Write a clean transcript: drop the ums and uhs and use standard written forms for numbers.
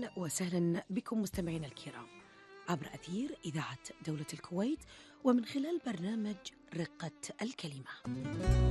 أهلاً وسهلاً بكم مستمعينا الكرام عبر أثير إذاعة دولة الكويت ومن خلال برنامج رقة الكلمة.